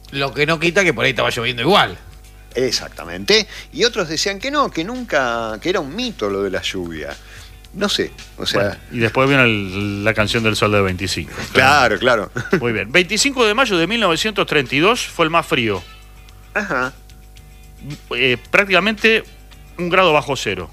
Lo que no quita que por ahí estaba lloviendo igual. Exactamente. Y otros decían que no, que nunca, que era un mito lo de la lluvia. No sé, o sea... Bueno, y después vino la canción del Sol de 25. Claro, claro. Muy bien. 25 de mayo de 1932 fue el más frío. Ajá. Prácticamente 1 grado bajo cero.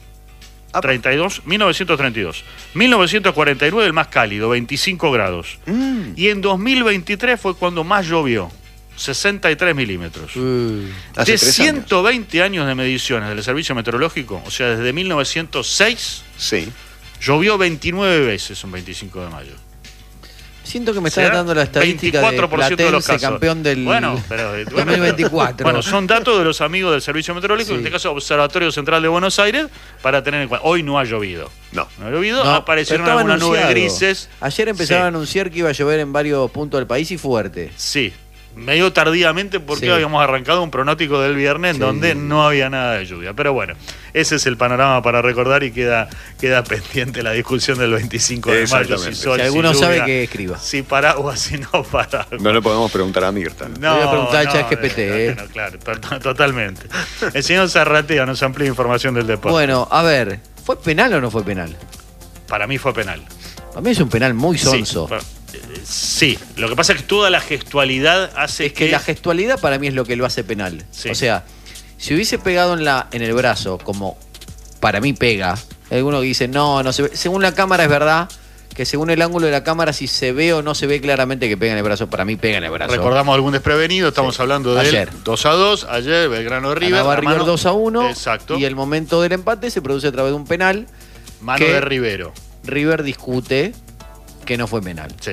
1932. 1949 el más cálido, 25 grados. Y en 2023 fue cuando más llovió, 63 milímetros. De 120 años de mediciones del servicio meteorológico, o sea, desde 1906, sí, llovió 29 veces un 25 de mayo. Siento que me está dando la estadística 24% de los casos. Campeón del 2024. Bueno, son datos de los amigos del Servicio Meteorológico, sí. En este caso Observatorio Central de Buenos Aires, para tener en cuenta. Hoy no ha llovido. No ha llovido, aparecieron algunas nubes grises. Ayer empezaba a anunciar que iba a llover en varios puntos del país y fuerte. Sí. Medio tardíamente porque habíamos arrancado un pronóstico del viernes en donde no había nada de lluvia. Pero bueno, ese es el panorama para recordar y queda pendiente la discusión del 25 de mayo. Si alguno sabe que escriba. Si paraguas, si no paraguas. No le podemos preguntar a Mirta. No, le voy a preguntar a ChatGPT. Claro, totalmente. El señor Zarratea nos amplía información del deporte. Bueno, a ver, ¿fue penal o no fue penal? Para mí fue penal. Para mí es un penal muy sonso. Sí, lo que pasa es que toda la gestualidad hace que la gestualidad para mí es lo que lo hace penal. Sí. O sea, si hubiese pegado en el brazo, como para mí pega, hay algunos que dicen, no se ve. Según la cámara es verdad, que según el ángulo de la cámara, si se ve o no se ve claramente que pega en el brazo, para mí pega en el brazo. Recordamos algún desprevenido, estamos hablando de ayer. 2-2, ayer Belgrano River. Ganaba River 2-1. Exacto. Y el momento del empate se produce a través de un penal. Mano de Rivero. River discute que no fue penal. Sí.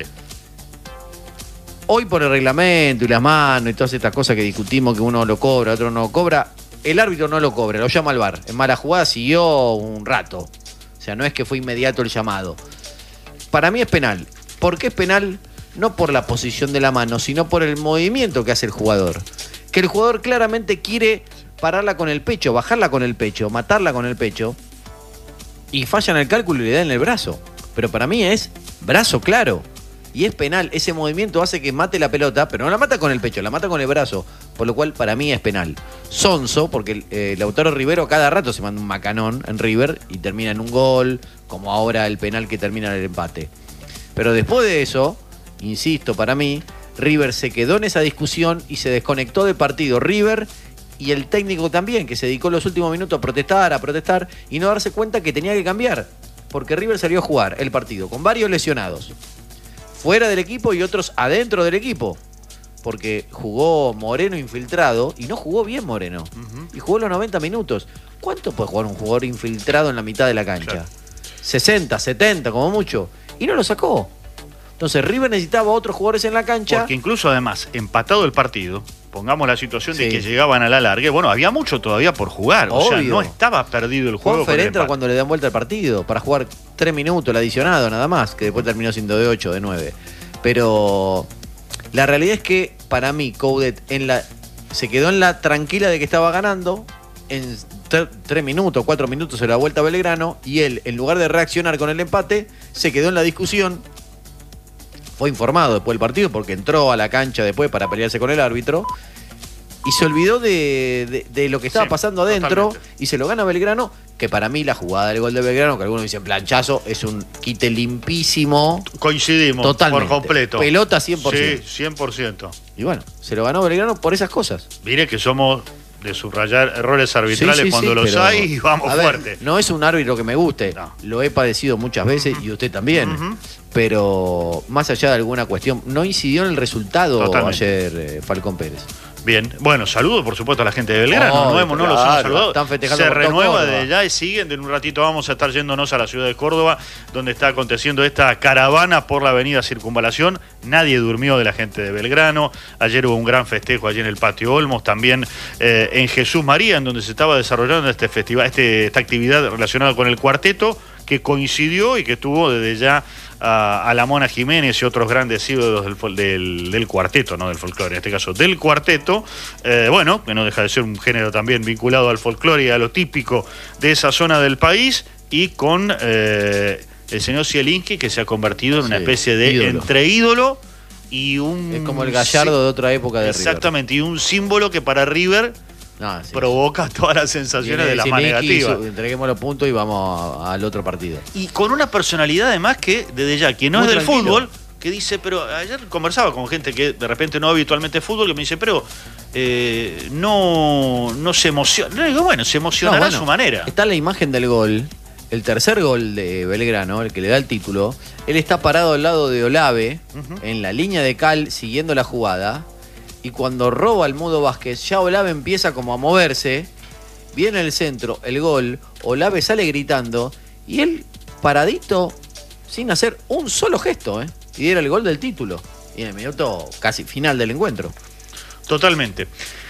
Hoy por el reglamento y las manos y todas estas cosas que discutimos, que uno lo cobra, otro no lo cobra, el árbitro no lo cobra, lo llama al VAR. En mala jugada siguió un rato. O sea, no es que fue inmediato el llamado. Para mí es penal. ¿Por qué es penal? No por la posición de la mano, sino por el movimiento que hace el jugador. Que el jugador claramente quiere pararla con el pecho, bajarla con el pecho, matarla con el pecho, y falla en el cálculo y le da en el brazo. Pero para mí es brazo claro. Y es penal. Ese movimiento hace que mate la pelota, pero no la mata con el pecho, la mata con el brazo. Por lo cual, para mí es penal. Sonso, porque Lautaro Rivero cada rato se manda un macanón en River y termina en un gol, como ahora el penal que termina en el empate. Pero después de eso, insisto, para mí, River se quedó en esa discusión y se desconectó del partido. River y el técnico también, que se dedicó los últimos minutos a protestar y no darse cuenta que tenía que cambiar. Porque River salió a jugar el partido con varios lesionados fuera del equipo y otros adentro del equipo. Porque jugó Moreno infiltrado y no jugó bien Moreno. Y jugó los 90 minutos. ¿Cuánto puede jugar un jugador infiltrado en la mitad de la cancha? Claro. 60, 70 como mucho. Y no lo sacó. Entonces River necesitaba otros jugadores en la cancha. Porque incluso además, empatado el partido, pongamos la situación de que llegaban a la largue, bueno, había mucho todavía por jugar. Obvio. O sea, no estaba perdido el juego. Juan entra cuando le dan vuelta al partido para jugar 3 minutos el adicionado nada más, que después terminó siendo de 8, de 9. Pero la realidad es que para mí Coudet se quedó en la tranquila de que estaba ganando. En 3 minutos, 4 minutos se la vuelta a Belgrano y él, en lugar de reaccionar con el empate, se quedó en la discusión. Fue informado después del partido porque entró a la cancha después para pelearse con el árbitro y se olvidó de lo que estaba pasando adentro. Totalmente. Y se lo gana Belgrano, que para mí la jugada del gol de Belgrano, que algunos dicen planchazo, es un quite limpísimo. Coincidimos totalmente, por completo. Pelota 100%. Sí, 100%. Y bueno, se lo ganó Belgrano por esas cosas. Mire que somos de subrayar errores arbitrales cuando los hay y vamos fuerte. No es un árbitro que me guste, lo he padecido muchas veces y usted también. Pero más allá de alguna cuestión, no incidió en el resultado ayer Falcón Pérez. Bien, bueno, saludo por supuesto a la gente de Belgrano, no los hemos saludado. Están festejando. Se renueva desde ya y siguen. En un ratito vamos a estar yéndonos a la ciudad de Córdoba, donde está aconteciendo esta caravana por la avenida Circunvalación. Nadie durmió de la gente de Belgrano. Ayer hubo un gran festejo allí en el Patio Olmos, también en Jesús María, en donde se estaba desarrollando este festival, esta actividad relacionada con el cuarteto, que coincidió y que tuvo desde ya a la Mona Jiménez y otros grandes ídolos del cuarteto, no del folclore, en este caso del cuarteto, bueno, que no deja de ser un género también vinculado al folclore y a lo típico de esa zona del país, y con el señor Zielinski, que se ha convertido en una especie de ídolo y un... Es como el Gallardo de otra época de Exactamente, y un símbolo que para River provoca todas las sensaciones de las más negativas. Entreguemos los puntos y vamos al otro partido. Y con una personalidad además que, desde ya, quien no Muy es del tranquilo. fútbol, que dice, pero ayer conversaba con gente que de repente no habitualmente fútbol, que me dice, pero no se emociona. No, digo, bueno, se emocionará a su manera. Está la imagen del gol, el tercer gol de Belgrano, el que le da el título. Él está parado al lado de Olave, en la línea de cal, siguiendo la jugada. Y cuando roba el Mudo Vázquez, ya Olave empieza como a moverse. Viene el centro, el gol. Olave sale gritando. Y él paradito, sin hacer un solo gesto, y era el gol del título. Y en el minuto casi final del encuentro. Totalmente.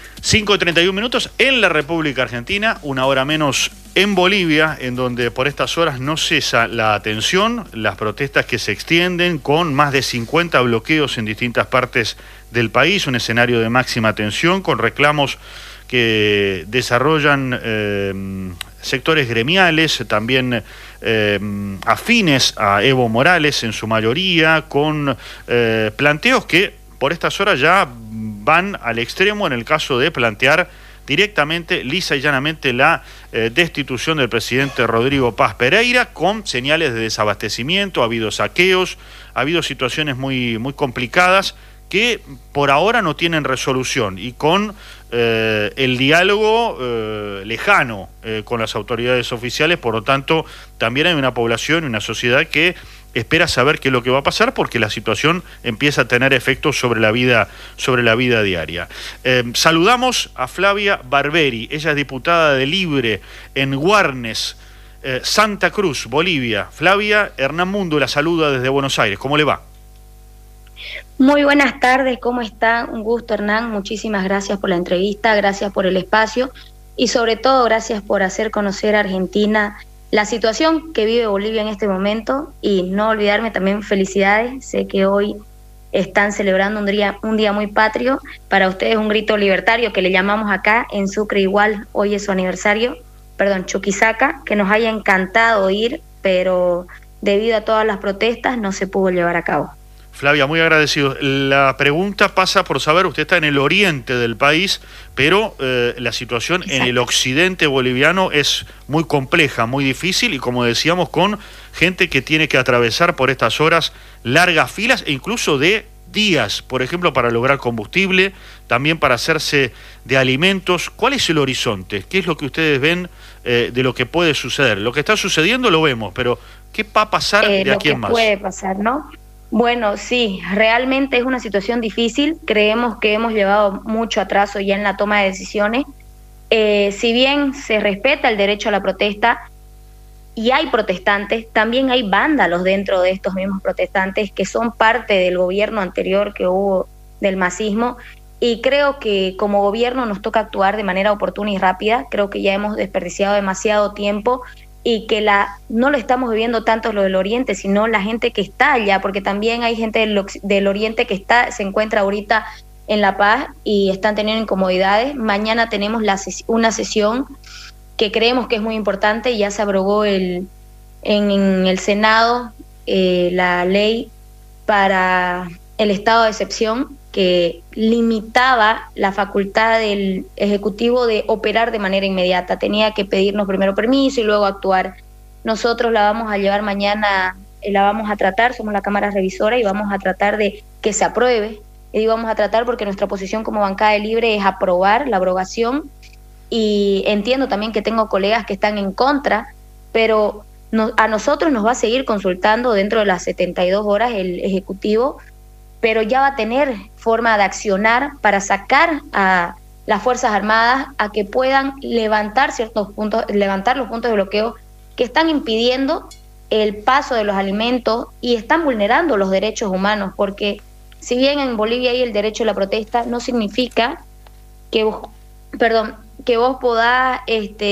5:31 en la República Argentina, una hora menos en Bolivia, en donde por estas horas no cesa la tensión, las protestas que se extienden con más de 50 bloqueos en distintas partes del país, un escenario de máxima tensión con reclamos que desarrollan sectores gremiales, también afines a Evo Morales en su mayoría, con planteos que por estas horas ya van al extremo en el caso de plantear directamente, lisa y llanamente, la destitución del presidente Rodrigo Paz Pereira, con señales de desabastecimiento. Ha habido saqueos, ha habido situaciones muy, muy complicadas que por ahora no tienen resolución, y con el diálogo lejano con las autoridades oficiales. Por lo tanto, también hay una población y una sociedad que espera saber qué es lo que va a pasar, porque la situación empieza a tener efectos sobre la vida diaria. Saludamos a Flavia Barberi, ella es diputada de Libre en Guarnes, Santa Cruz, Bolivia. Flavia, Hernán Mundo la saluda desde Buenos Aires. ¿Cómo le va? Muy buenas tardes, ¿cómo está? Un gusto, Hernán, muchísimas gracias por la entrevista, gracias por el espacio y sobre todo gracias por hacer conocer a Argentina la situación que vive Bolivia en este momento, y no olvidarme también felicidades, sé que hoy están celebrando un día muy patrio, para ustedes un grito libertario que le llamamos acá en Sucre igual, hoy es su aniversario, Chuquisaca, que nos haya encantado ir, pero debido a todas las protestas no se pudo llevar a cabo. Flavia, muy agradecido. La pregunta pasa por saber, usted está en el oriente del país, pero la situación en el occidente boliviano es muy compleja, muy difícil, y como decíamos, con gente que tiene que atravesar por estas horas largas filas e incluso de días, por ejemplo, para lograr combustible, también para hacerse de alimentos. ¿Cuál es el horizonte? ¿Qué es lo que ustedes ven de lo que puede suceder? Lo que está sucediendo lo vemos, pero ¿qué va a pasar de aquí en más? Lo que puede pasar, ¿no? Bueno, sí, realmente es una situación difícil. Creemos que hemos llevado mucho atraso ya en la toma de decisiones. Si bien se respeta el derecho a la protesta y hay protestantes, también hay vándalos dentro de estos mismos protestantes que son parte del gobierno anterior que hubo del masismo, y creo que como gobierno nos toca actuar de manera oportuna y rápida. Creo que ya hemos desperdiciado demasiado tiempo y que no lo estamos viviendo tanto lo del Oriente, sino la gente que está allá, porque también hay gente del Oriente que se encuentra ahorita en La Paz y están teniendo incomodidades. Mañana tenemos una sesión que creemos que es muy importante, y ya se abrogó en el Senado la ley para el estado de excepción, que limitaba la facultad del Ejecutivo de operar de manera inmediata. Tenía que pedirnos primero permiso y luego actuar. Nosotros la vamos a llevar mañana, la vamos a tratar, somos la Cámara Revisora y vamos a tratar de que se apruebe. Y digo vamos a tratar porque nuestra posición como bancada de Libre es aprobar la abrogación, y entiendo también que tengo colegas que están en contra, pero a nosotros nos va a seguir consultando dentro de las 72 horas el Ejecutivo, pero ya va a tener forma de accionar para sacar a las Fuerzas Armadas a que puedan levantar los puntos de bloqueo que están impidiendo el paso de los alimentos y están vulnerando los derechos humanos, porque si bien en Bolivia hay el derecho a la protesta, no significa que vos podás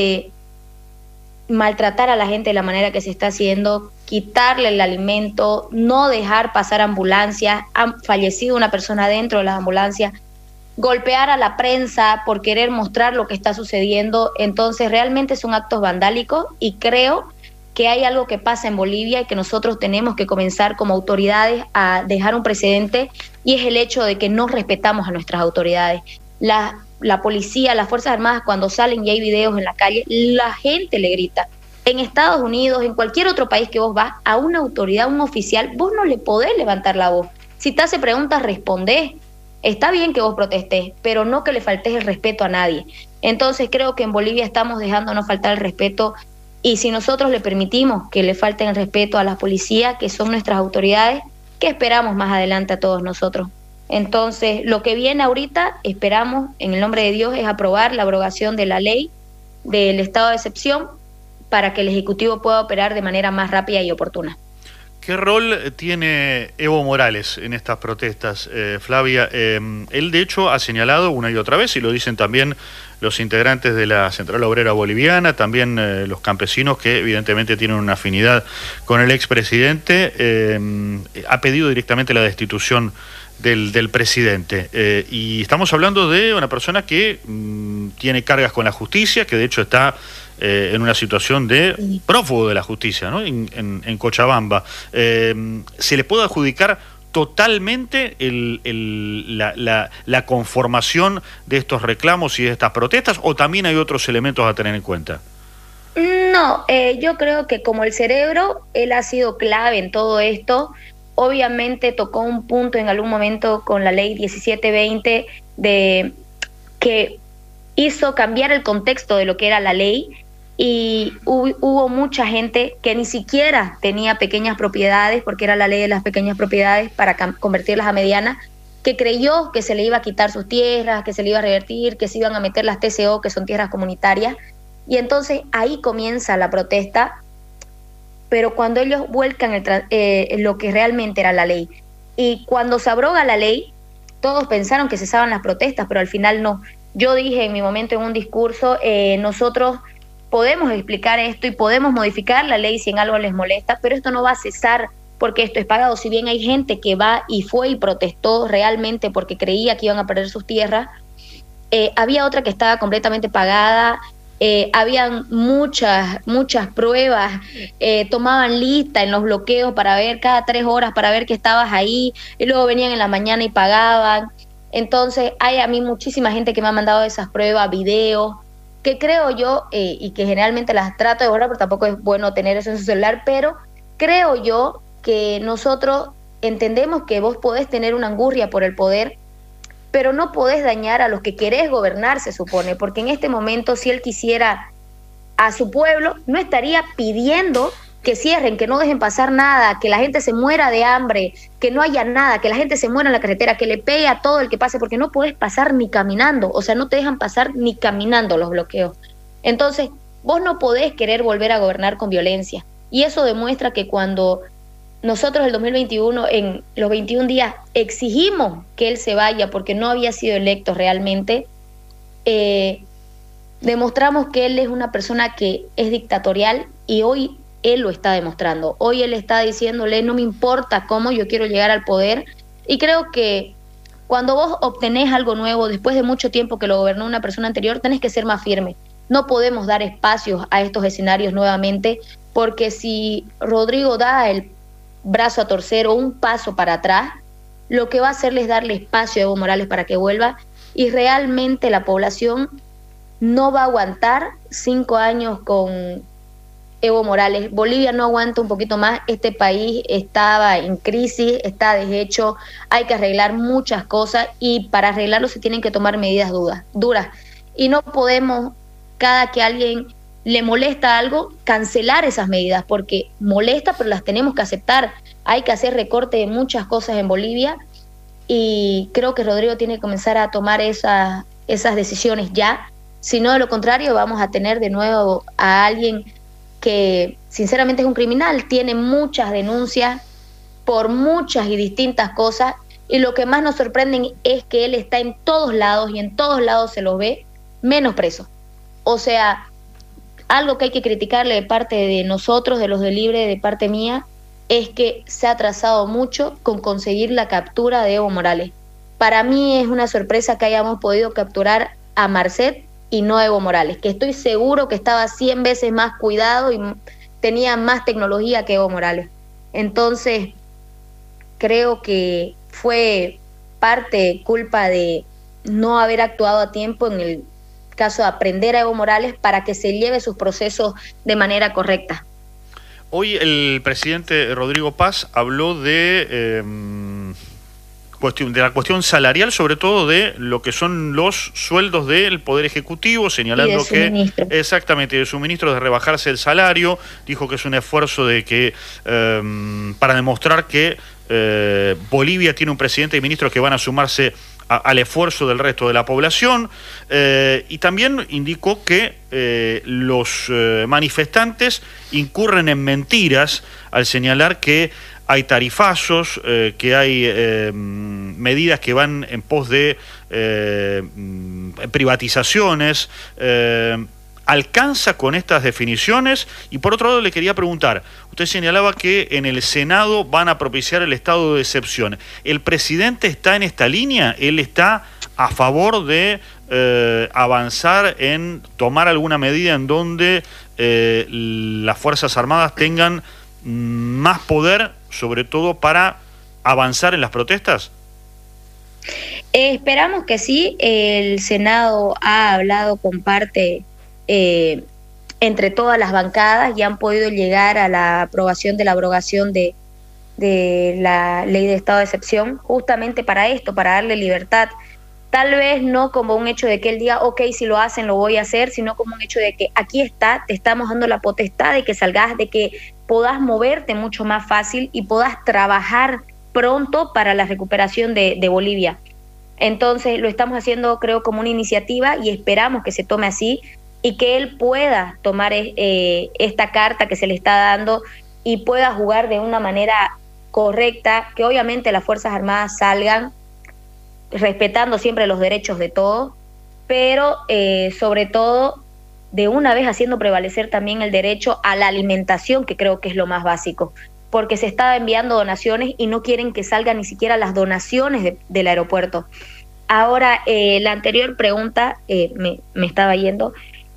maltratar a la gente de la manera que se está haciendo, quitarle el alimento, no dejar pasar ambulancias. Ha fallecido una persona dentro de las ambulancias, golpear a la prensa por querer mostrar lo que está sucediendo. Entonces realmente son actos vandálicos, y creo que hay algo que pasa en Bolivia y que nosotros tenemos que comenzar como autoridades a dejar un precedente y es el hecho de que no respetamos a nuestras autoridades. La policía, las Fuerzas Armadas, cuando salen y hay videos en la calle, la gente le grita. En Estados Unidos, en cualquier otro país que vos vas, a una autoridad, a un oficial, vos no le podés levantar la voz. Si te hace preguntas, respondés. Está bien que vos protestés, pero no que le faltes el respeto a nadie. Entonces creo que en Bolivia estamos dejándonos faltar el respeto, y si nosotros le permitimos que le falten el respeto a la policía, que son nuestras autoridades, ¿qué esperamos más adelante a todos nosotros? Entonces, lo que viene ahorita, esperamos, en el nombre de Dios, es aprobar la abrogación de la ley del estado de excepción para que el Ejecutivo pueda operar de manera más rápida y oportuna. ¿Qué rol tiene Evo Morales en estas protestas, Flavia? Él, de hecho, ha señalado una y otra vez, y lo dicen también los integrantes de la Central Obrera Boliviana, también los campesinos que evidentemente tienen una afinidad con el expresidente, ha pedido directamente la destitución del presidente. Y estamos hablando de una persona que tiene cargas con la justicia, que de hecho está en una situación de prófugo de la justicia, ¿no? en Cochabamba. ¿Se le puede adjudicar totalmente la conformación de estos reclamos y de estas protestas, o también hay otros elementos a tener en cuenta? No, yo creo que como el cerebro, él ha sido clave en todo esto. Obviamente tocó un punto en algún momento con la ley 1720 que hizo cambiar el contexto de lo que era la ley, y hubo mucha gente que ni siquiera tenía pequeñas propiedades, porque era la ley de las pequeñas propiedades para convertirlas a medianas, que creyó que se le iba a quitar sus tierras, que se le iba a revertir, que se iban a meter las TCO, que son tierras comunitarias, y entonces ahí comienza la protesta. Pero cuando ellos vuelcan lo que realmente era la ley, y cuando se abroga la ley, todos pensaron que cesaban las protestas, pero al final no. Yo dije en mi momento en un discurso, nosotros podemos explicar esto y podemos modificar la ley si en algo les molesta, pero esto no va a cesar porque esto es pagado. Si bien hay gente que va y fue y protestó realmente porque creía que iban a perder sus tierras, había otra que estaba completamente pagada. Habían muchas pruebas, tomaban lista en los bloqueos para ver cada 3 horas, para ver que estabas ahí, y luego venían en la mañana y pagaban. Entonces hay a mí muchísima gente que me ha mandado esas pruebas, videos, que creo yo, y que generalmente las trato de borrar, porque tampoco es bueno tener eso en su celular, pero creo yo que nosotros entendemos que vos podés tener una angurria por el poder, pero no podés dañar a los que querés gobernar, se supone, porque en este momento, si él quisiera a su pueblo, no estaría pidiendo que cierren, que no dejen pasar nada, que la gente se muera de hambre, que no haya nada, que la gente se muera en la carretera, que le pegue a todo el que pase, porque no podés pasar ni caminando, o sea, no te dejan pasar ni caminando los bloqueos. Entonces, vos no podés querer volver a gobernar con violencia, y eso demuestra que cuando nosotros el 2021, en los 21 días, exigimos que él se vaya porque no había sido electo realmente, demostramos que él es una persona que es dictatorial, y hoy él lo está demostrando. Hoy él está diciéndole, no me importa cómo, yo quiero llegar al poder. Y creo que cuando vos obtenés algo nuevo, después de mucho tiempo que lo gobernó una persona anterior, tenés que ser más firme. No podemos dar espacios a estos escenarios nuevamente, porque si Rodrigo da el brazo a torcer o un paso para atrás, lo que va a hacerle es darle espacio a Evo Morales para que vuelva, y realmente la población no va a aguantar 5 años con Evo Morales. Bolivia no aguanta un poquito más. Este país estaba en crisis, está deshecho, hay que arreglar muchas cosas, y para arreglarlo se tienen que tomar medidas duras. Y no podemos, cada que alguien le molesta algo, cancelar esas medidas, porque molesta, pero las tenemos que aceptar. Hay que hacer recorte de muchas cosas en Bolivia, y creo que Rodrigo tiene que comenzar a tomar esas decisiones ya. Si no, de lo contrario, vamos a tener de nuevo a alguien que sinceramente es un criminal, tiene muchas denuncias por muchas y distintas cosas, y lo que más nos sorprende es que él está en todos lados, y en todos lados se lo ve, menos preso. O sea, algo que hay que criticarle de parte de nosotros, de los de Libre, de parte mía, es que se ha atrasado mucho con conseguir la captura de Evo Morales. Para mí es una sorpresa que hayamos podido capturar a Marcet y no a Evo Morales, que estoy seguro que estaba 100 veces más cuidado y tenía más tecnología que Evo Morales. Entonces, creo que fue parte culpa de no haber actuado a tiempo en el caso de aprender a Evo Morales para que se lleve sus procesos de manera correcta. Hoy el presidente Rodrigo Paz habló de la cuestión salarial, sobre todo de lo que son los sueldos del Poder Ejecutivo, señalando que exactamente de su ministro de rebajarse el salario. Dijo que es un esfuerzo de que para demostrar que Bolivia tiene un presidente y ministros que van a sumarse al esfuerzo del resto de la población, y también indicó que los manifestantes incurren en mentiras al señalar que hay tarifazos, que hay medidas que van en pos de privatizaciones. ¿Alcanza con estas definiciones? Y por otro lado le quería preguntar, usted señalaba que en el Senado van a propiciar el estado de excepción. ¿El presidente está en esta línea? ¿Él está a favor de avanzar en tomar alguna medida en donde las Fuerzas Armadas tengan más poder, sobre todo para avanzar en las protestas? Esperamos que sí. El Senado ha hablado con parte entre todas las bancadas y han podido llegar a la aprobación de la abrogación de la ley de estado de excepción, justamente para esto, para darle libertad. Tal vez no como un hecho de que él diga, ok, si lo hacen lo voy a hacer, sino como un hecho de que aquí está, te estamos dando la potestad de que salgas, de que puedas moverte mucho más fácil y puedas trabajar pronto para la recuperación de Bolivia. Entonces lo estamos haciendo, creo, como una iniciativa y esperamos que se tome así y que él pueda tomar esta carta que se le está dando y pueda jugar de una manera correcta, que obviamente las Fuerzas Armadas salgan respetando siempre los derechos de todos, pero sobre todo de una vez haciendo prevalecer también el derecho a la alimentación, que creo que es lo más básico, porque se está enviando donaciones y no quieren que salgan ni siquiera las donaciones del aeropuerto. Ahora, la anterior pregunta, me estaba yendo,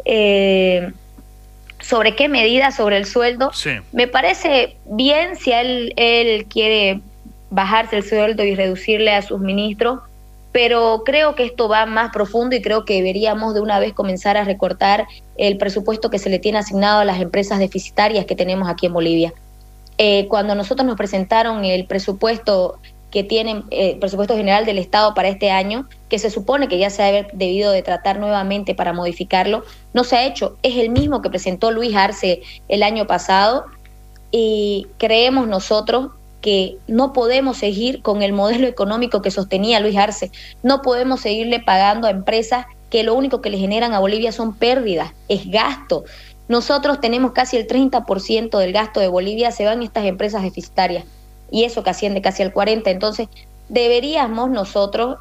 sobre qué medida, sobre el sueldo. Sí. Me parece bien si él quiere bajarse el sueldo y reducirle a sus ministros, pero creo que esto va más profundo y creo que deberíamos de una vez comenzar a recortar el presupuesto que se le tiene asignado a las empresas deficitarias que tenemos aquí en Bolivia. Cuando nosotros nos presentaron el presupuesto que tienen, presupuesto general del Estado para este año, que se supone que ya se ha debido de tratar nuevamente para modificarlo, no se ha hecho. Es el mismo que presentó Luis Arce el año pasado y creemos nosotros que no podemos seguir con el modelo económico que sostenía Luis Arce. No podemos seguirle pagando a empresas que lo único que le generan a Bolivia son pérdidas, es gasto. Nosotros tenemos casi el 30% del gasto de Bolivia se van estas empresas deficitarias y eso que asciende casi al 40%. Entonces deberíamos nosotros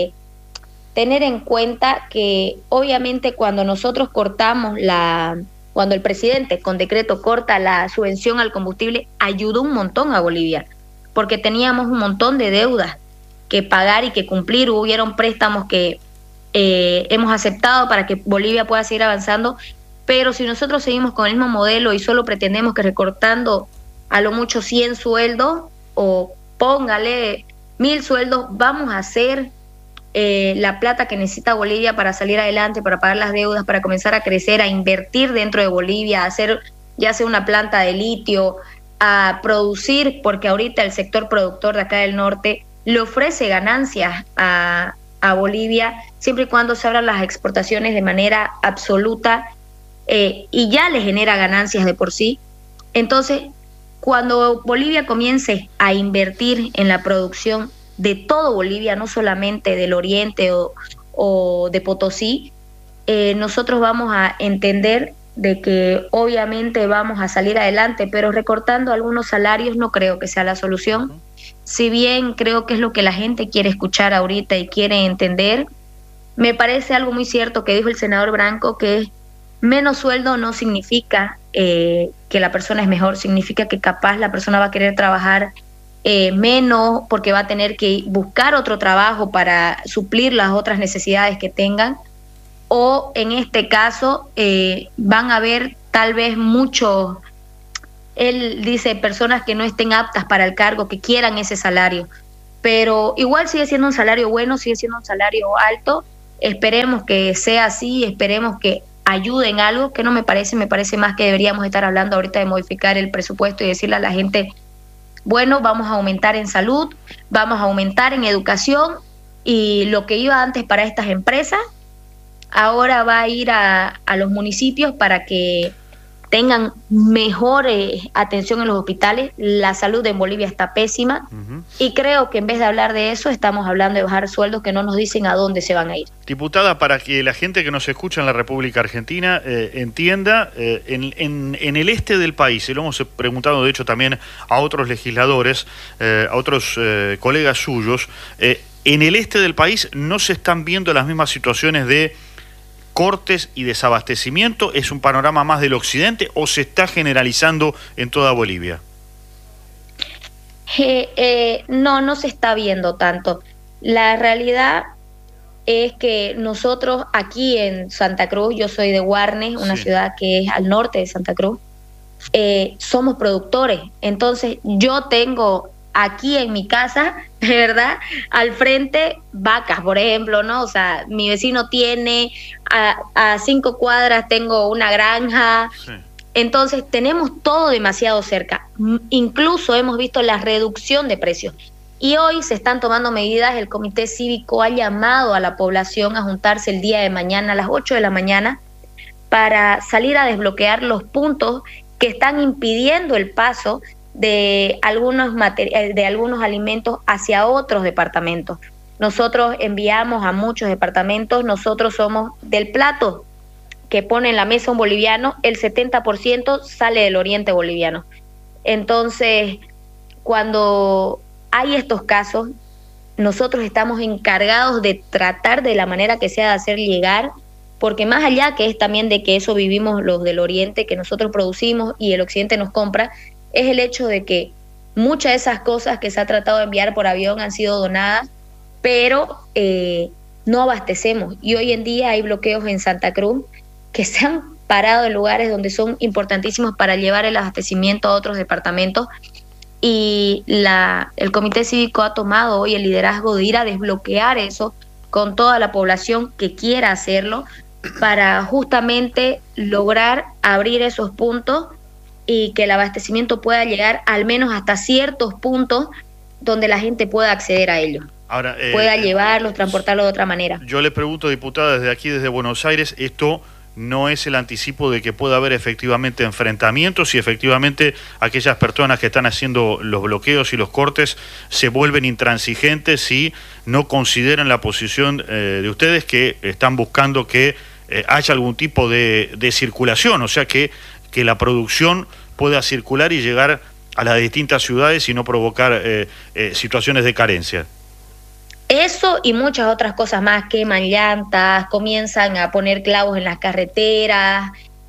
tener en cuenta que obviamente cuando nosotros cortamos cuando el presidente con decreto corta la subvención al combustible, ayudó un montón a Bolivia, porque teníamos un montón de deudas que pagar y que cumplir. Hubieron préstamos que hemos aceptado para que Bolivia pueda seguir avanzando, pero si nosotros seguimos con el mismo modelo y solo pretendemos que recortando a lo mucho 100 sueldos o póngale 1000 sueldos, vamos a hacer la plata que necesita Bolivia para salir adelante, para pagar las deudas, para comenzar a crecer, a invertir dentro de Bolivia, a hacer ya sea una planta de litio, a producir, porque ahorita el sector productor de acá del norte le ofrece ganancias a Bolivia, siempre y cuando se abran las exportaciones de manera absoluta, y ya le genera ganancias de por sí. Entonces, cuando Bolivia comience a invertir en la producción de todo Bolivia, no solamente del oriente o de Potosí, nosotros vamos a entender de que obviamente vamos a salir adelante, pero recortando algunos salarios no creo que sea la solución. Si bien creo que es lo que la gente quiere escuchar ahorita y quiere entender, me parece algo muy cierto que dijo el senador Branco, que menos sueldo no significa que la persona es mejor, significa que capaz la persona va a querer trabajar menos porque va a tener que buscar otro trabajo para suplir las otras necesidades que tengan, o en este caso van a haber tal vez muchos, él dice, personas que no estén aptas para el cargo, que quieran ese salario. pero igual sigue siendo un salario bueno, sigue siendo un salario alto. Esperemos que sea así, esperemos que ayude en algo, que no me parece más que deberíamos estar hablando ahorita de modificar el presupuesto y decirle a la gente, bueno, vamos a aumentar en salud, vamos a aumentar en educación, y lo que iba antes para estas empresas, ahora va a ir a los municipios para que tengan mejor atención en los hospitales. La salud en Bolivia está pésima, y creo que en vez de hablar de eso, estamos hablando de bajar sueldos que no nos dicen a dónde se van a ir. Diputada, para que la gente que nos escucha en la República Argentina entienda, en el este del país, y lo hemos preguntado de hecho también a otros legisladores, a otros colegas suyos, en el este del país no se están viendo las mismas situaciones de cortes y desabastecimiento. ¿Es un panorama más del occidente o se está generalizando en toda Bolivia? No se está viendo tanto. La realidad es que nosotros aquí en Santa Cruz, yo soy de Guarnes, una ciudad que es al norte de Santa Cruz, somos productores. Entonces yo tengo aquí en mi casa, de verdad, al frente vacas, por ejemplo, ¿no? O sea, mi vecino tiene, a 5 cuadras tengo una granja. Sí. Entonces tenemos todo demasiado cerca. Incluso hemos visto la reducción de precios. Y hoy se están tomando medidas. El Comité Cívico ha llamado a la población a juntarse el día de mañana a las 8 de la mañana para salir a desbloquear los puntos que están impidiendo el paso de algunos alimentos hacia otros departamentos. Nosotros enviamos a muchos departamentos, nosotros somos del plato que pone en la mesa un boliviano, el 70% sale del oriente boliviano. Entonces, cuando hay estos casos, nosotros estamos encargados de tratar de la manera que sea de hacer llegar, porque más allá que es también de que eso vivimos los del oriente, que nosotros producimos y el occidente nos compra, es el hecho de que muchas de esas cosas que se ha tratado de enviar por avión han sido donadas, pero no abastecemos. Y hoy en día hay bloqueos en Santa Cruz que se han parado en lugares donde son importantísimos para llevar el abastecimiento a otros departamentos. Y el Comité Cívico ha tomado hoy el liderazgo de ir a desbloquear eso con toda la población que quiera hacerlo, para justamente lograr abrir esos puntos y que el abastecimiento pueda llegar al menos hasta ciertos puntos donde la gente pueda acceder a ellos. Ahora, pueda llevarlos, transportarlos de otra manera. Yo le pregunto, diputada, desde aquí, desde Buenos Aires, ¿esto no es el anticipo de que pueda haber efectivamente enfrentamientos y efectivamente aquellas personas que están haciendo los bloqueos y los cortes se vuelven intransigentes y no consideran la posición de ustedes, que están buscando que haya algún tipo de circulación, o sea que la producción pueda circular y llegar a las distintas ciudades y no provocar situaciones de carencia? Eso y muchas otras cosas más. Queman llantas, comienzan a poner clavos en las carreteras,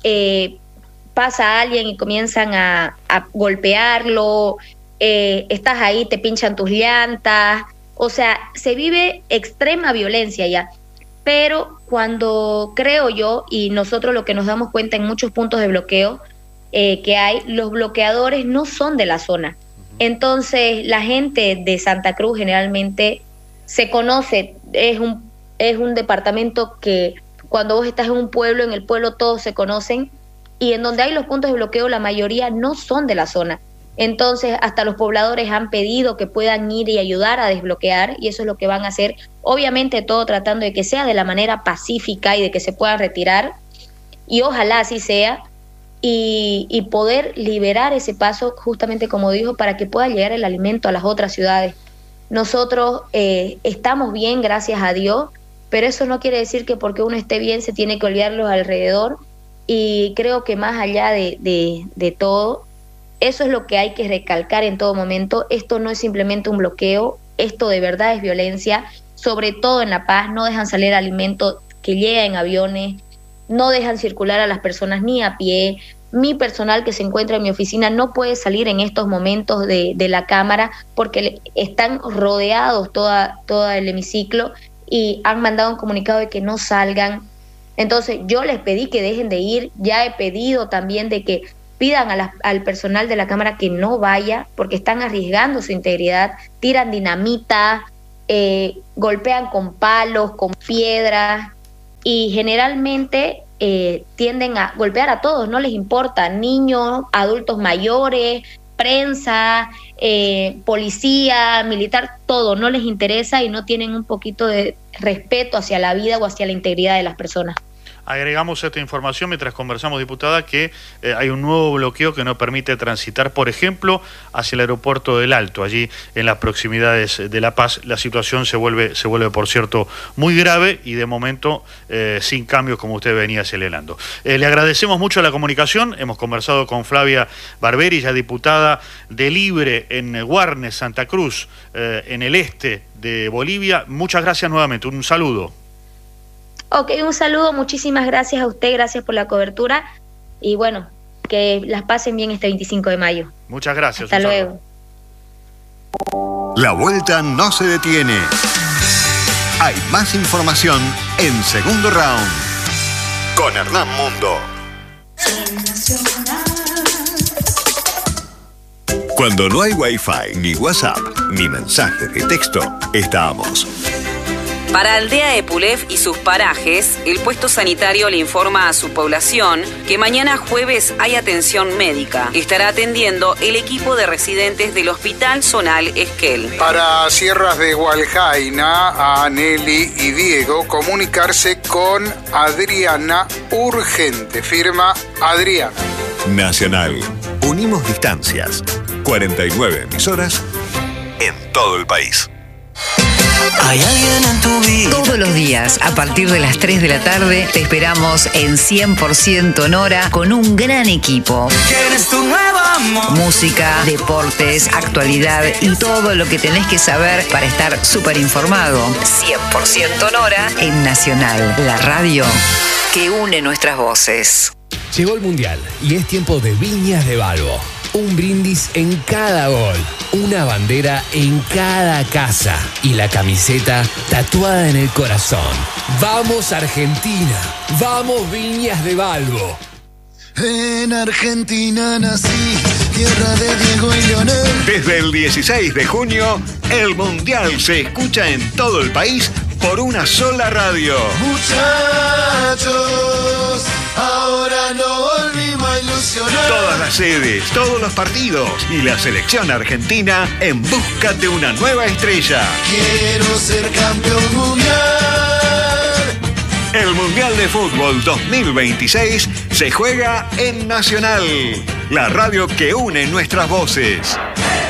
pasa alguien y comienzan a golpearlo, estás ahí, te pinchan tus llantas. O sea, se vive extrema violencia ya. Pero cuando creo yo, y nosotros lo que nos damos cuenta en muchos puntos de bloqueo que hay, los bloqueadores no son de la zona. Entonces la gente de Santa Cruz generalmente se conoce, es un departamento que cuando vos estás en un pueblo, en el pueblo todos se conocen, y en donde hay los puntos de bloqueo la mayoría no son de la zona. Entonces hasta los pobladores han pedido que puedan ir y ayudar a desbloquear, y eso es lo que van a hacer, obviamente todo tratando de que sea de la manera pacífica y de que se puedan retirar, y ojalá así sea, y poder liberar ese paso, justamente como dijo, para que pueda llegar el alimento a las otras ciudades. Nosotros estamos bien, gracias a Dios, pero eso no quiere decir que porque uno esté bien se tiene que olvidar los alrededor, y creo que más allá de todo, eso es lo que hay que recalcar en todo momento. Esto no es simplemente un bloqueo, esto de verdad es violencia, sobre todo en La Paz. No dejan salir alimentos que llegan en aviones, no dejan circular a las personas ni a pie. Mi personal que se encuentra en mi oficina no puede salir en estos momentos de la Cámara porque están rodeados todo el hemiciclo, y han mandado un comunicado de que no salgan. Entonces yo les pedí que dejen de ir, ya he pedido también de que pidan al personal de la Cámara que no vaya, porque están arriesgando su integridad, tiran dinamita, golpean con palos, con piedras, y generalmente tienden a golpear a todos, no les importa, niños, adultos mayores, prensa, policía, militar, todo, no les interesa y no tienen un poquito de respeto hacia la vida o hacia la integridad de las personas. Agregamos esta información mientras conversamos, diputada, que hay un nuevo bloqueo que no permite transitar, por ejemplo, hacia el aeropuerto del Alto, allí en las proximidades de La Paz. La situación se vuelve, por cierto, muy grave y de momento sin cambios, como usted venía señalando. Le agradecemos mucho la comunicación. Hemos conversado con Flavia Barberi, ya diputada de Libre en Guarnes, Santa Cruz, en el este de Bolivia. Muchas gracias nuevamente. Un saludo. Ok, un saludo, muchísimas gracias a usted, gracias por la cobertura y bueno, que las pasen bien este 25 de mayo. Muchas gracias. Hasta luego. La vuelta no se detiene. Hay más información en Segundo Round con Hernán Mundo. Cuando no hay Wi-Fi, ni WhatsApp, ni mensajes de texto, estamos. Para Aldea Epulef y sus parajes, el puesto sanitario le informa a su población que mañana jueves hay atención médica. Estará atendiendo el equipo de residentes del Hospital Zonal Esquel. Para Sierras de Hualjaina, a Nelly y Diego, comunicarse con Adriana urgente. Firma Adriana. Nacional. Unimos distancias. 49 emisoras en todo el país. Hay alguien en tu vida. Todos los días, a partir de las 3 de la tarde, te esperamos en 100% Nora con un gran equipo. ¿Quieres tu nuevo amor? Música, deportes, actualidad y todo lo que tenés que saber para estar súper informado. 100% Nora en Nacional, la radio que une nuestras voces. Llegó el Mundial y es tiempo de Viñas de Balbo. Un brindis en cada gol, una bandera en cada casa y la camiseta tatuada en el corazón. ¡Vamos Argentina! ¡Vamos Viñas de Balbo! En Argentina nací, tierra de Diego y Leonel. Desde el 16 de junio, el Mundial se escucha en todo el país por una sola radio. Muchachos, ahora no volvimos a ilusionar. Todas las sedes, todos los partidos y la selección argentina en busca de una nueva estrella. Quiero ser campeón mundial. El Mundial de Fútbol 2026 se juega en Nacional, la radio que une nuestras voces.